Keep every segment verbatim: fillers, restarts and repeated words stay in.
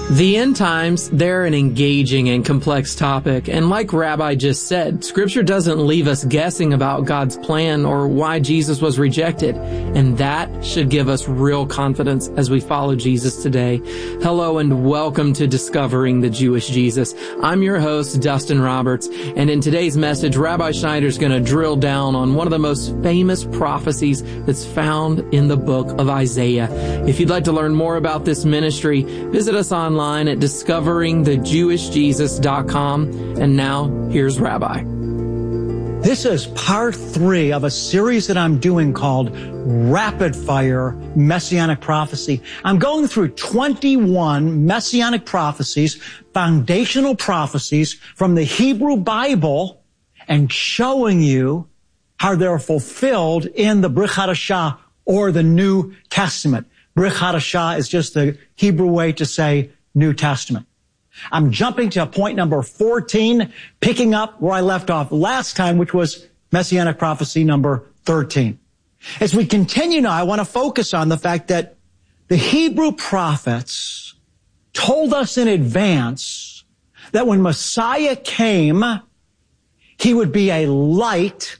The end times, they're an engaging and complex topic, and like Rabbi just said, Scripture doesn't leave us guessing about God's plan or why Jesus was rejected, and that should give us real confidence as we follow Jesus today. Hello and welcome to Discovering the Jewish Jesus. I'm your host, Dustin Roberts, and in today's message, Rabbi Schneider's going to drill down on one of the most famous prophecies that's found in the book of Isaiah. If you'd like to learn more about this ministry, visit us online at discovering the jewish jesus dot com. And now, here's Rabbi. This is part three of a series that I'm doing called Rapid Fire Messianic Prophecy. I'm going through twenty-one Messianic prophecies, foundational prophecies from the Hebrew Bible, and showing you how they're fulfilled in the Brit Hadashah, or the New Testament. Brit Hadashah is just the Hebrew way to say New Testament. I'm jumping to point number fourteen, picking up where I left off last time, which was Messianic prophecy number thirteen. As we continue now, I want to focus on the fact that the Hebrew prophets told us in advance that when Messiah came, he would be a light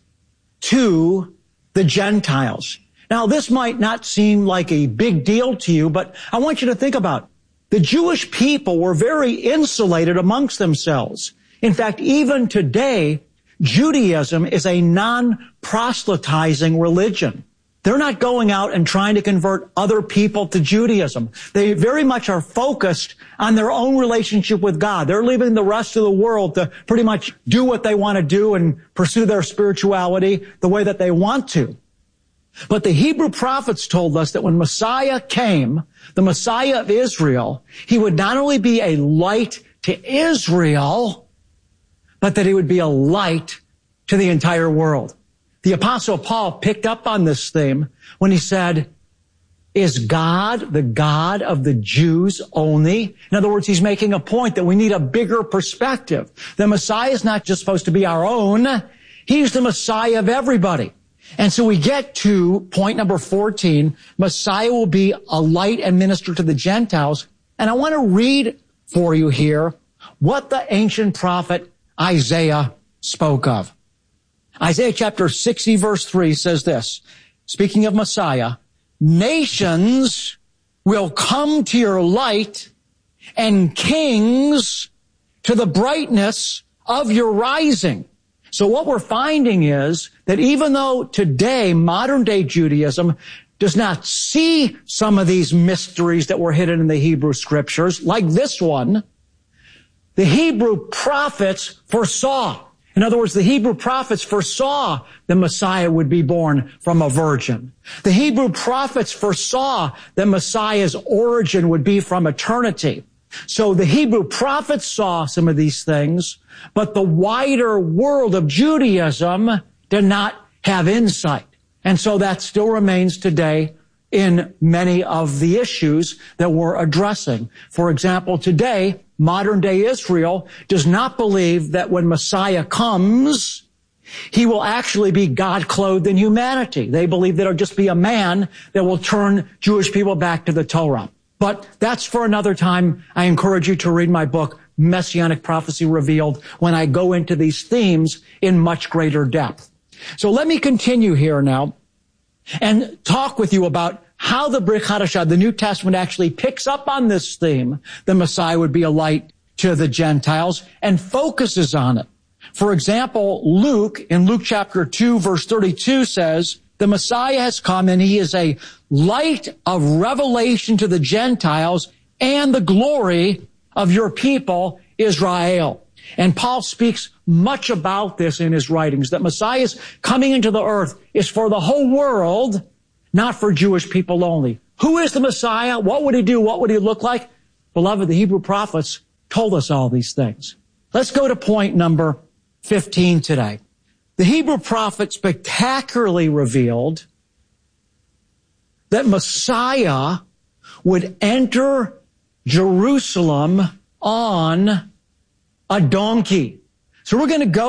to the Gentiles. Now, this might not seem like a big deal to you, but I want you to think about it. The Jewish people were very insulated amongst themselves. In fact, even today, Judaism is a non-proselytizing religion. They're not going out and trying to convert other people to Judaism. They very much are focused on their own relationship with God. They're leaving the rest of the world to pretty much do what they want to do and pursue their spirituality the way that they want to. But the Hebrew prophets told us that when Messiah came, the Messiah of Israel, he would not only be a light to Israel, but that he would be a light to the entire world. The Apostle Paul picked up on this theme when he said, is God the God of the Jews only? In other words, he's making a point that we need a bigger perspective. The Messiah is not just supposed to be our own. He's the Messiah of everybody. And so we get to point number fourteen, Messiah will be a light and minister to the Gentiles. And I want to read for you here what the ancient prophet Isaiah spoke of. Isaiah chapter sixty verse three says this, speaking of Messiah, nations will come to your light and kings to the brightness of your rising. So what we're finding is that even though today modern day Judaism does not see some of these mysteries that were hidden in the Hebrew scriptures, like this one, the Hebrew prophets foresaw. In other words, the Hebrew prophets foresaw the Messiah would be born from a virgin. The Hebrew prophets foresaw that Messiah's origin would be from eternity. So the Hebrew prophets saw some of these things, but the wider world of Judaism did not have insight. And so that still remains today in many of the issues that we're addressing. For example, today, modern day Israel does not believe that when Messiah comes, he will actually be God clothed in humanity. They believe that it'll just be a man that will turn Jewish people back to the Torah. But that's for another time. I encourage you to read my book, Messianic Prophecy Revealed, when I go into these themes in much greater depth. So let me continue here now and talk with you about how the Brit Hadashah, the New Testament, actually picks up on this theme, the Messiah would be a light to the Gentiles, and focuses on it. For example, Luke, in Luke chapter two, verse thirty-two says, the Messiah has come and he is a light of revelation to the Gentiles and the glory of your people, Israel. And Paul speaks much about this in his writings, that Messiah's coming into the earth is for the whole world, not for Jewish people only. Who is the Messiah? What would he do? What would he look like? Beloved, the Hebrew prophets told us all these things. Let's go to point number fifteen today. The Hebrew prophet spectacularly revealed that Messiah would enter Jerusalem on a donkey. So we're going to go